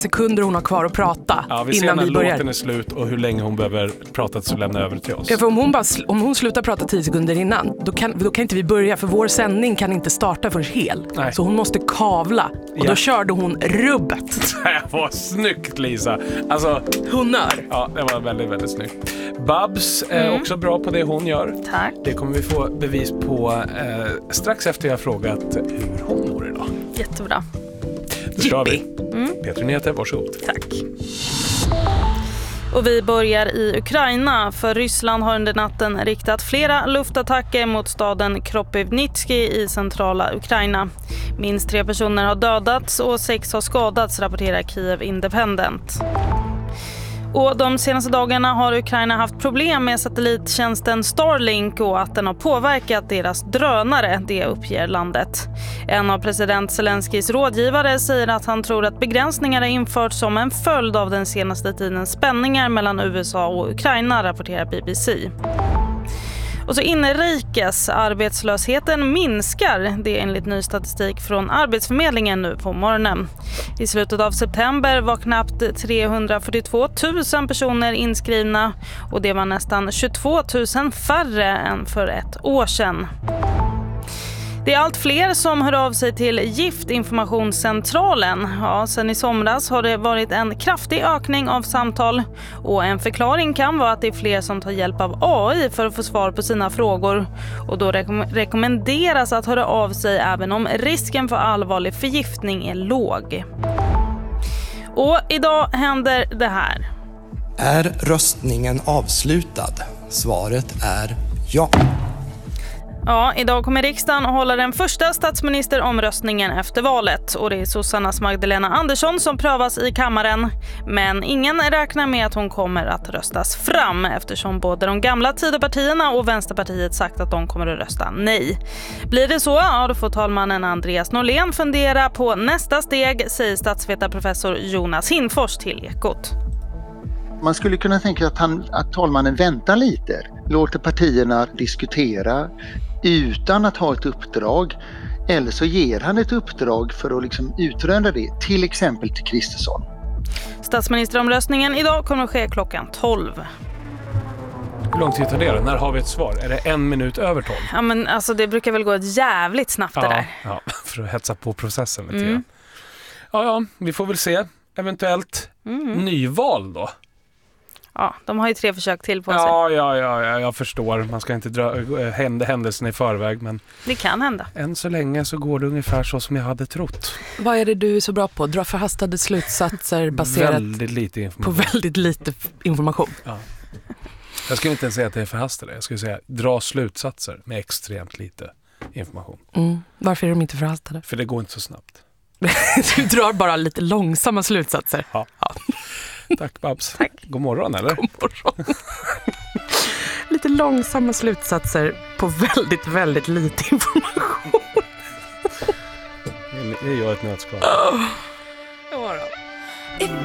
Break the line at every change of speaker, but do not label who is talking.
sekunder hon har kvar att prata
vi
innan
ser
vi börjar.
Låten är slut och hur länge hon behöver prata så lämna över till oss.
Ja, för om hon slutar prata 10 sekunder innan, då kan inte vi börja, för vår sändning kan inte starta förrän hel. Nej. Så hon måste kavla. Och då körde hon rubbet.
Det var snyggt, Lisa. Alltså,
Honör.
Ja, det var väldigt, väldigt snyggt. Babs är också bra på det hon gör.
Tack.
Det kommer vi få bevis på strax efter jag har frågat hur hon mår idag.
Jättebra.
Då kör vi. Petra Nyheter, varsågod.
Tack. Och vi börjar i Ukraina, för Ryssland har under natten riktat flera luftattacker mot staden Kropivnitski i centrala Ukraina. Minst 3 personer har dödats och 6 har skadats, rapporterar Kiev Independent. Och de senaste dagarna har Ukraina haft problem med satellittjänsten Starlink och att den har påverkat deras drönare, det uppger landet. En av president Zelenskis rådgivare säger att han tror att begränsningar är infört som en följd av den senaste tidens spänningar mellan USA och Ukraina, rapporterar BBC. Och så inrikes arbetslösheten minskar, det är enligt ny statistik från Arbetsförmedlingen nu på morgonen. I slutet av september var knappt 342 000 personer inskrivna och det var nästan 22 000 färre än för ett år sedan. Det är allt fler som hör av sig till Giftinformationscentralen. Ja, sen i somras har det varit en kraftig ökning av samtal. Och en förklaring kan vara att det är fler som tar hjälp av AI för att få svar på sina frågor. Och då rekommenderas att höra av sig även om risken för allvarlig förgiftning är låg. Och idag händer det här.
Är röstningen avslutad? Svaret är ja.
Ja, idag kommer riksdagen hålla den första statsministeromröstningen efter valet och det är sossarnas Magdalena Andersson som prövas i kammaren. Men ingen räknar med att hon kommer att röstas fram eftersom både de gamla Tidöpartierna och Vänsterpartiet sagt att de kommer att rösta nej. Blir det så, ja, då får talmannen Andreas Norlén fundera på nästa steg, säger statsvetarprofessor Jonas Hindfors till Ekot.
Man skulle kunna tänka att talmannen väntar lite, låter partierna diskutera utan att ha ett uppdrag, eller så ger han ett uppdrag för att liksom utröna det, till exempel till Kristersson.
Statsministeromröstningen idag kommer att ske klockan 12.
Hur lång tid tar det? När har vi ett svar? Är det 1 minut över 12?
Ja, men alltså det brukar väl gå ett jävligt snabbt det där.
Ja, för att hetsa på processen lite grann. Ja, vi får väl se. Eventuellt nyval då.
Ja, de har ju 3 försök till på sig.
Ja, jag förstår. Man ska inte dra händelsen i förväg, men
det kan hända.
Än så länge så går det ungefär så som jag hade trott.
Vad är det du är så bra på? Dra förhastade slutsatser baserat
väldigt lite information.
På väldigt lite information.
Ja. Jag skulle inte ens säga att det är förhastade. Jag skulle säga dra slutsatser med extremt lite information.
Varför är de inte förhastade?
För det går inte så snabbt.
Du drar bara lite långsamma slutsatser.
Ja. Tack Babs.
Tack.
God morgon eller?
God morgon. Lite långsamma slutsatser på väldigt, väldigt lite information.
Det gör ett nötskal.
God morgon.